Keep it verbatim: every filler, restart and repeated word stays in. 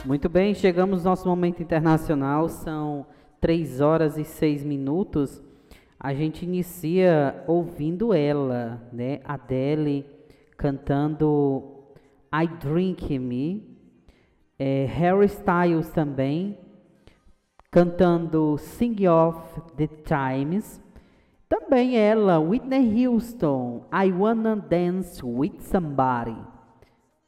Muito bem, chegamos no nosso momento internacional, são três horas e seis minutos. A gente inicia ouvindo ela, né? Adele cantando I Drink Me, é, Harry Styles também cantando Sing of the Times. Também ela, Whitney Houston, I Wanna Dance with Somebody.